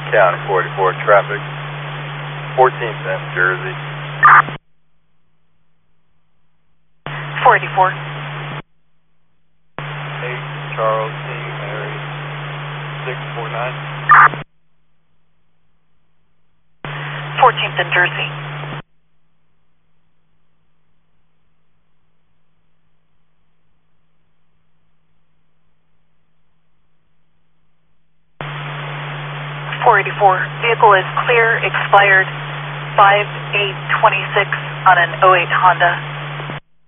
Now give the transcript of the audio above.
County 44 traffic, 14th and Jersey. 484. 8 Charles C. Mary 649. 14th and Jersey. Vehicle is clear, expired 5/8/26 on an 08 Honda.